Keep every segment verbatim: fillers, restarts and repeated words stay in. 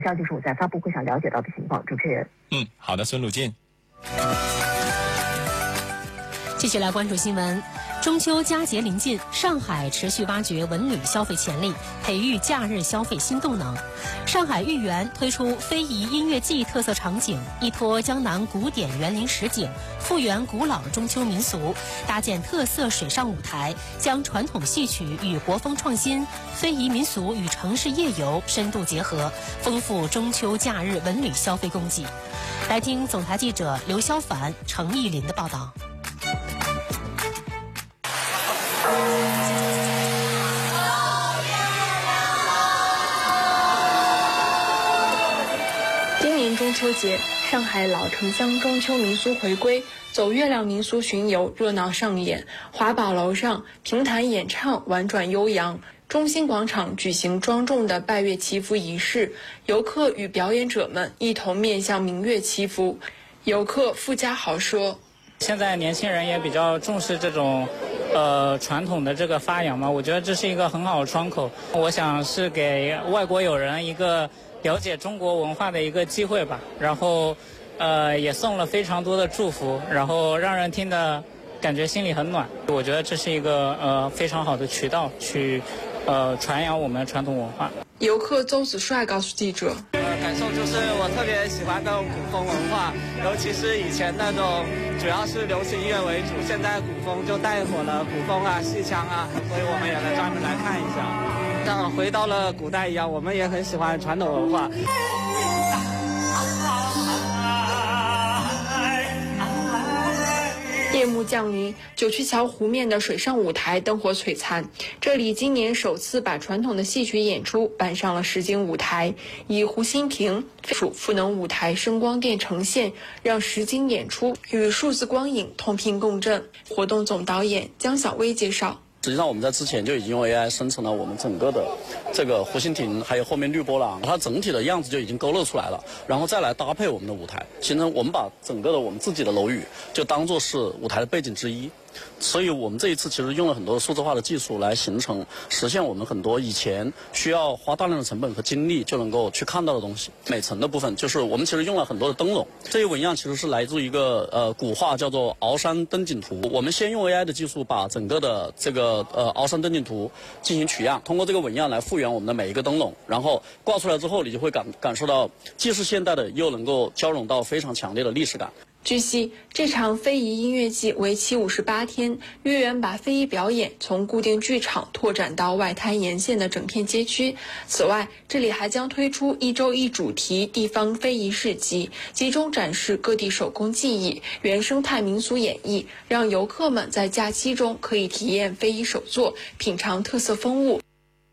以上就是我在发布会上了解到的情况。主持人， 嗯，好的，孙鲁进。 继续来关注新闻。中秋佳节临近，上海持续挖掘文旅消费潜力，培育假日消费新动能。上海豫园推出非遗音乐季特色场景，依托江南古典园林实景，复原古老中秋民俗，搭建特色水上舞台，将传统戏曲与国风创新、非遗民俗与城市夜游深度结合，丰富中秋假日文旅消费供给。来听总台记者刘潇凡、程艺林的报道。 今年中秋节，上海老城乡中秋民俗回归，走月亮民俗巡游热闹上演。华宝楼上，评弹演唱婉转悠扬；中心广场举行庄重的拜月祈福仪式，游客与表演者们一同面向明月祈福。游客傅家豪说：“ 现在年轻人也比较重视这种，呃，传统的这个发扬嘛，我觉得这是一个很好的窗口。我想是给外国友人一个了解中国文化的一个机会吧。然后，呃，也送了非常多的祝福，然后让人听得感觉心里很暖。我觉得这是一个呃非常好的渠道去，呃，传扬我们传统文化。” 游客邹子帅告诉记者：“ 呃，感受就是我特别喜欢那种古风文化，尤其是以前那种主要是流行音乐为主，现在古风就带火了古风啊、戏腔啊，所以我们也来专门来看一下，像回到了古代一样，我们也很喜欢传统文化。” 夜幕降临，九曲桥湖面的水上舞台灯火璀璨。这里今年首次把传统的戏曲演出搬上了实景舞台，以湖心屏属赋能舞台声光电呈现，让实景演出与数字光影同频共振。活动总导演江小薇介绍。 实际上我们在之前就已经用 A I 生成了我们整个的这个湖心亭，还有后面绿波廊，它整体的样子就已经勾勒出来了，然后再来搭配我们的舞台，形成我们把整个的我们自己的楼宇就当作是舞台的背景之一。所以我们这一次其实用了很多数字化的技术来形成实现我们很多以前需要花大量的成本和精力就能够去看到的东西。美层的部分就是我们其实用了很多的灯笼，这一纹样其实是来自一个呃古画叫做鳌山灯景图。我们先用 A I 的技术把整个的这个呃鳌山灯景图进行取样，通过这个纹样来复原我们的每一个灯笼，然后挂出来之后，你就会感感受到既是现代的，又能够交融到非常强烈的历史感。 据悉，这场非遗音乐季为期五十八天，豫园把非遗表演从固定剧场拓展到外滩沿线的整片街区。此外，这里还将推出一周一主题地方非遗市集，集中展示各地手工技艺、原生态民俗演绎，让游客们在假期中可以体验非遗手作，品尝特色风物。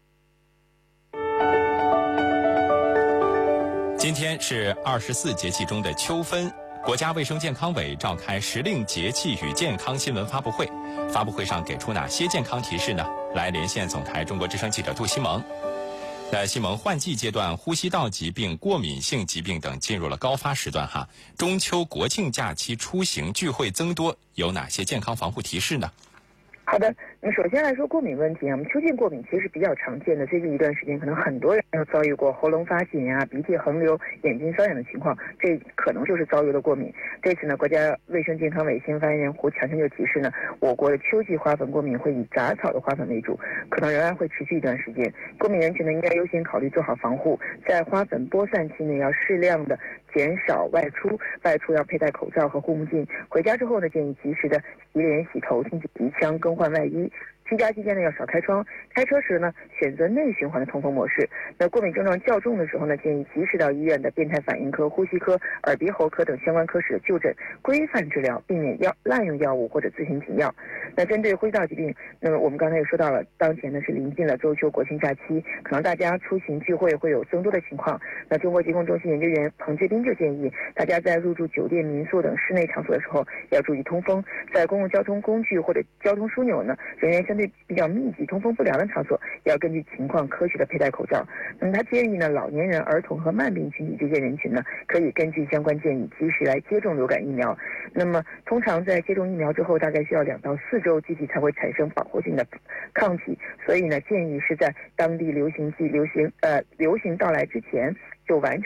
今天是二十四节气中的秋分。国家卫生健康委召开时令节气与健康新闻发布会，发布会上给出哪些健康提示呢？来连线总台中国之声记者杜西蒙。那西蒙，换季阶段，呼吸道疾病、过敏性疾病等进入了高发时段哈。中秋国庆假期出行聚会增多，有哪些健康防护提示呢？ 好的，那么首先来说过敏问题啊，我们秋季过敏其实比较常见的，最近一段时间可能很多人都遭遇过喉咙发紧啊、鼻涕横流、眼睛瘙痒的情况，这可能就是遭遇了过敏。对此呢，国家卫生健康委新闻发言人胡强强就提示呢，我国的秋季花粉过敏会以杂草的花粉为主，可能仍然会持续一段时间。过敏人群呢，应该优先考虑做好防护，在花粉播散期内要适量的减少外出，外出要佩戴口罩和护目镜。回家之后呢，建议及时的洗脸、洗头、清洗鼻腔、更换外衣。居家期间呢，要少开窗。开车时呢，选择内循环的通风模式。那过敏症状较重的时候呢，建议及时到医院的变态反应科、呼吸科、耳鼻喉科等相关科室就诊，规范治疗，避免药滥用药物或者自行停药。那针对呼吸道疾病，那么我们刚才也说到了，当前呢是临近了周秋国庆假期，可能大家出行聚会会有增多的情况。那中国疾控中心研究员彭志斌就建议大家在入住酒店、民宿等室内场所的时候要注意通风，在公共交通工具或者交通枢纽呢，人员相对比较密集、通风不良的场所，也要根据情况科学的佩戴口罩。那么他建议呢，老年人、儿童和慢病群体这些人群呢，可以根据相关建议及时来接种流感疫苗。那么通常在接种疫苗之后，大概需要两到四周，机体才会产生保护性的抗体。所以呢，建议是在当地流行季流行呃流行到来之前， 就完成。